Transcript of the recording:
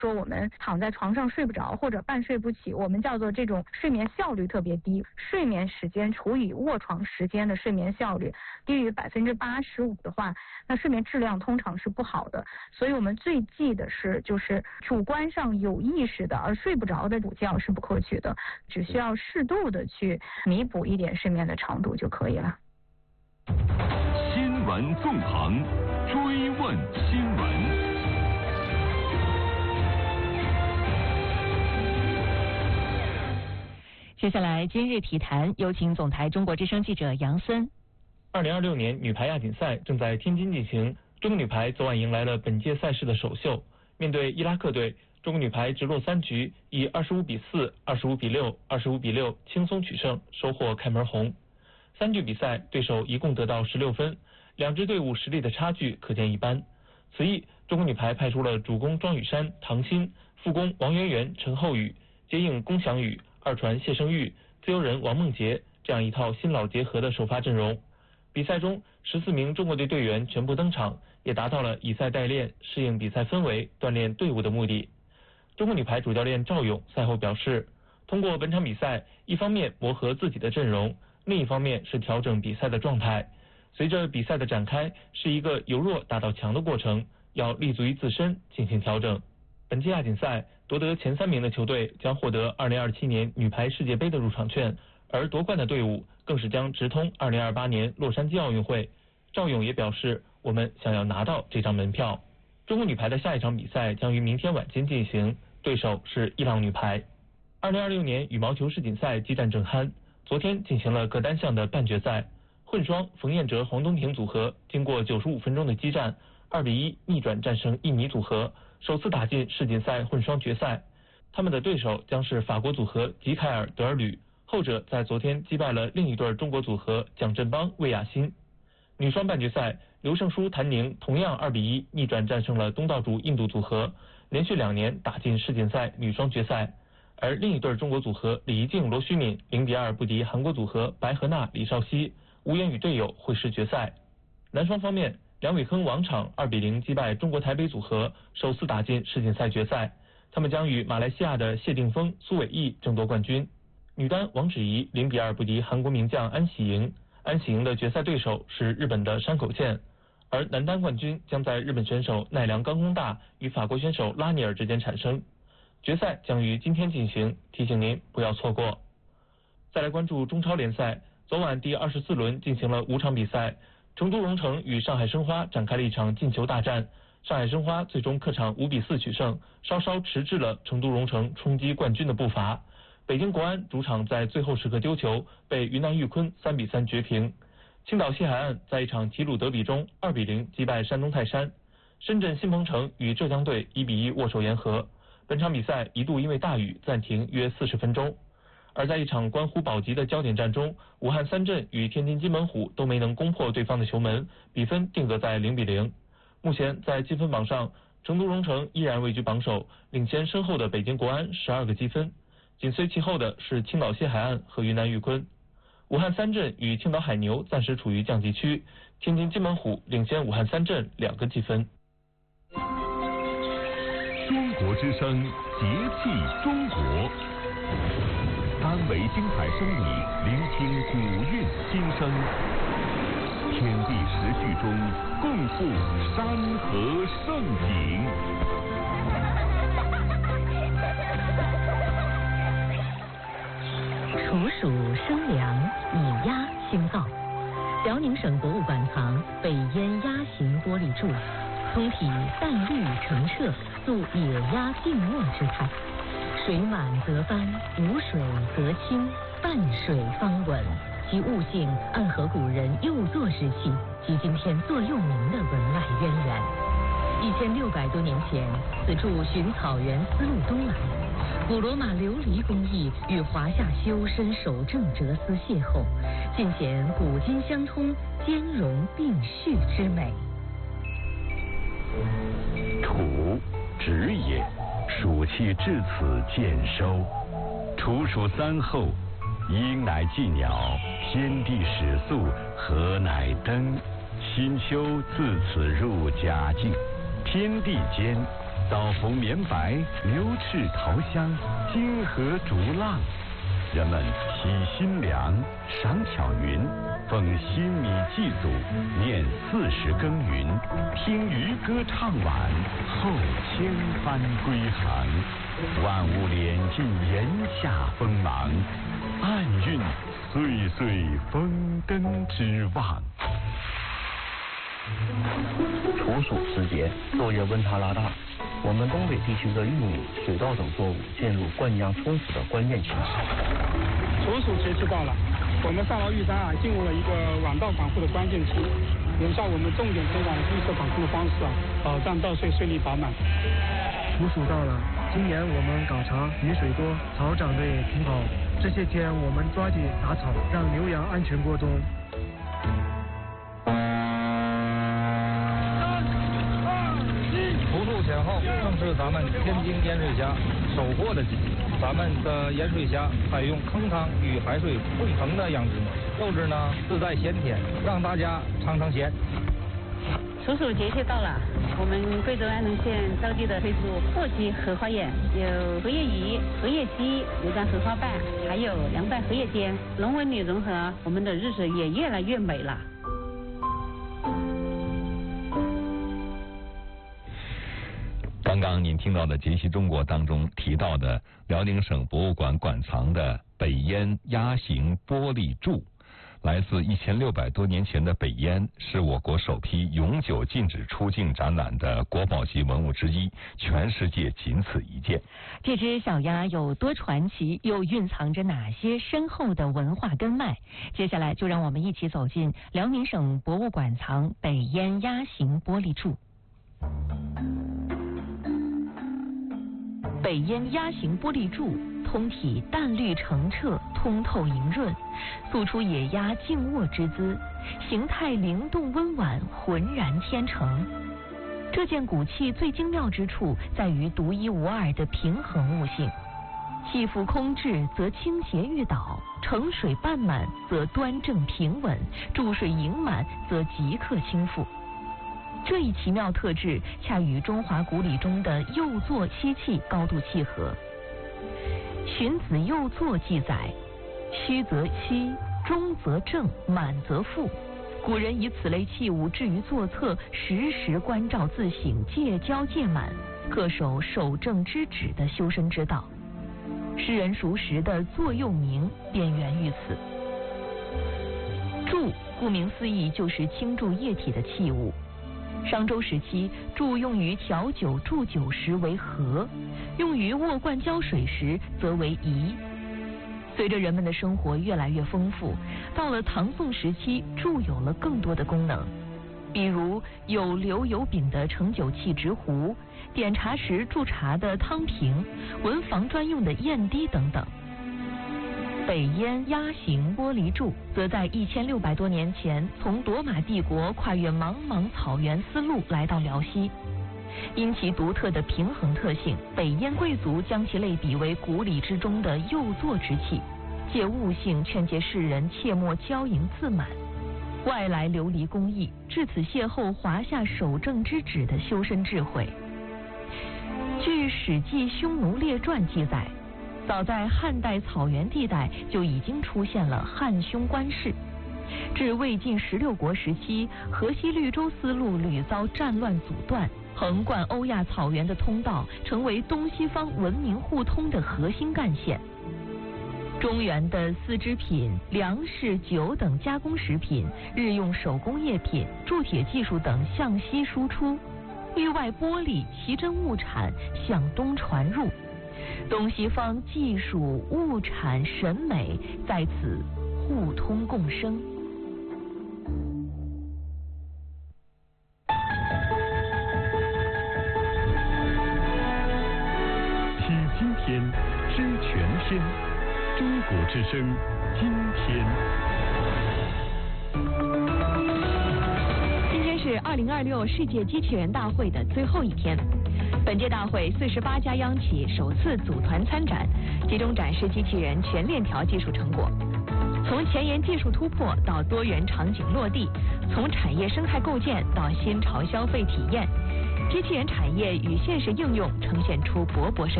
说我们躺在床上睡不着或者半睡不起，我们叫做这种睡眠效率特别低，睡眠时间除以卧床时间的睡眠效率低于85%的话，那睡眠质量通常是不好的。所以我们最忌的是就是主观上有意识的而睡不着的补觉是不可取的，只需要适度的去弥补一点睡眠的长度就可以了。 新闻纵横，追问新闻。 接下来今日体坛，有请总台中国之声记者杨森。 2026年女排亚锦赛正在天津进行，中国女排昨晚迎来了本届赛事的首秀。面对伊拉克队，中国女排直落3局，以25-4、25-6、25-6轻松取胜，收获开门红。3局比赛，对手一共得到16分，两支队伍实力的差距可见一斑。此役，中国女排派出了主攻庄雨珊、唐鑫，副攻王媛媛、陈厚宇，接应龚翔宇、二传谢生育、自由人王梦洁这样一套新老结合的首发阵容。比赛中14名中国队队员全部登场，也达到了以赛代练、适应比赛氛围、锻炼队伍的目的。中国女排主教练赵勇赛后表示，通过本场比赛，一方面磨合自己的阵容，另一方面是调整比赛的状态。随着比赛的展开，是一个由弱打到强的过程，要立足于自身进行调整。本届亚锦赛夺得前3名的球队将获得2027年女排世界杯的入场券，而夺冠的队伍更是将直通2028年洛杉矶奥运会。赵勇也表示，我们想要拿到这张门票。中国女排的下一场比赛将于明天晚间进行，对手是伊朗女排。2026年羽毛球世锦赛激战正酣，昨天进行了各单项的半决赛。混双冯彦哲、黄东萍组合经过95分钟的激战，2-1逆转战胜印尼组合，首次打进世锦赛混双决赛。他们的对手将是法国组合吉凯尔·德尔吕，后者在昨天击败了另一对中国组合蒋振邦、魏雅欣。女双半决赛，刘胜书、谭宁同样2-1逆转战胜了东道主印度组合，连续2年打进世锦赛女双决赛。而另一对中国组合李怡静、罗虚敏0-2不敌韩国组合白河娜、李绍熙，无缘与队友会师决赛。男双方面，梁伟铿、王昶2-0击败中国台北组合，首次打进世锦赛决赛。他们将与马来西亚的谢定峰、苏伟毅争夺冠军。女单王芷怡0-2不敌韩国名将安喜莹，安喜莹的决赛对手是日本的山口茜。而男单冠军将在日本选手奈良冈功大与法国选手拉尼尔之间产生。决赛将于今天进行，提醒您不要错过。再来关注中超联赛，昨晚第24轮进行了5场比赛，成都蓉城与上海申花展开了一场进球大战，上海申花最终客场5-4取胜，稍稍迟滞了成都蓉城冲击冠军的步伐。北京国安主场在最后时刻丢球，被云南玉坤3-3绝平。青岛西海岸在一场吉鲁德比中2-0击败山东泰山。深圳新鹏城与浙江队1-1握手言和。本场比赛一度因为大雨暂停约40分钟。而在一场关乎保级的焦点战中，武汉三镇与天津津门虎都没能攻破对方的球门，比分定格在0-0。目前在积分榜上，成都蓉城依然位居榜首，领先身后的北京国安12个积分，紧随其后的是青岛西海岸和云南玉坤。武汉三镇与青岛海牛暂时处于降级区，天津津门虎领先武汉三镇2个积分。 中国之声，节气中国。三维精彩声理，聆听古韵心声。天地时序中，共赴山河盛景。 处暑生凉，拟鸭兴造。辽宁省博物馆藏北燕鸭形玻璃柱，通体淡绿澄澈，塑野鸭静默之态。水满则翻，无水则清，半水方稳，其物性暗合古人幼作时期及今天座右铭的文外渊源。1600多年前，此处寻草原丝路东来，古罗马琉璃工艺与华夏修身守正哲思邂逅，尽显古今相通、兼容并蓄之美。 土，止也。暑气至此渐收，处暑3后，鹰乃祭鸟，天地始肃，禾乃登。新秋自此入佳境，天地间枣红绵白，牛翅桃香，金河逐浪。人们喜新粮，赏巧云，奉新米祭祖，念40耕耘，听渔歌唱晚，后千帆归航。万物敛尽炎夏锋芒，暗蕴岁岁丰登之望。 处暑时节，落叶温差拉大，我们东北地区的玉米、水稻等作物进入灌浆充足的关键期。 处暑节气到了，我们上饶玉山进入了一个晚稻管护的关键期，眼下我们重点推广绿色管控的方式保障稻穗顺利饱满。 处暑到了，今年我们搞茶，雨水多，草长得也挺好。这些天我们抓紧打草，让牛羊安全过冬。 处暑前后正是咱们天津盐水虾收获的季节。咱们的盐水虾采用坑汤与海水混成的养殖模式，肉质呢自带鲜甜，让大家尝尝鲜。 处暑节气到了，我们贵州安农县招地的推出货基荷花宴，有荷叶鱼、荷叶鸡、牛肝荷花瓣，还有凉拌荷叶煎，浓文女融合，我们的日子也越来越美了。 刚刚您听到的《杰西中国》当中提到的辽宁省博物馆馆藏的北烟鸭形玻璃柱，来自1600多年前的北烟，是我国首批永久禁止出境展览的国宝级文物之一，全世界仅此一件。 这只小鸭有多传奇，又蕴藏着哪些深厚的文化根脉？接下来就让我们一起走进辽宁省博物馆藏北烟鸭形玻璃柱。北烟鸭形玻璃柱通体淡绿澄澈，通透莹润，塑出野鸭静卧之姿，形态灵动温婉，浑然天成。这件古器最精妙之处在于独一无二的平衡物性，气腹空置则倾斜欲倒，盛水半满则端正平稳，注水盈满则即刻倾覆。这一奇妙特质恰与中华古礼中的右坐吸气高度契合。荀子右坐记载：虚则息，中则正，满则复。古人以此类器物置于座侧，时时关照自省，戒骄戒满，恪守守正之旨的修身之道。世人熟识的座右铭便源于此。柱，顾名思义，就是倾注液体的器物。商周时期，柱用于调酒注酒时为和，用于握灌浇水时则为仪。随着人们的生活越来越丰富，到了唐宋时期，柱有了更多的功能，比如有流有柄的盛酒器直壶，点茶时注茶的汤瓶，文房专用的砚滴等等。北烟鸭形玻璃柱则在1600多年前从罗马帝国跨越茫茫草原丝路来到辽西，因其独特的平衡特性，北烟贵族将其类比为古礼之中的右坐之器，借物性劝诫世人切莫骄淫自满，外来流离公益，至此邂逅华夏守正之旨的修身智慧。据《史记·匈奴列传》记载，早在汉代草原地带就已经出现了汉匈官事。至魏晋16国时期，河西绿洲丝路屡遭战乱阻断，横贯欧亚草原的通道成为东西方文明互通的核心干线。中原的丝织品、粮食、酒等加工食品、日用手工业品、铸铁技术等向西输出，域外玻璃、奇珍物产向东传入，东西方技术、物产、审美在此互通共生。 听今天，知全天，中国之声，今天。 今天是2026世界机器人大会的最后一天。本届大会48家央企首次组团参展，集中展示机器人全链条技术成果。从前沿技术突破到多元场景落地，从产业生态构建到新潮消费体验， 机器人产业与现实应用呈现出勃勃生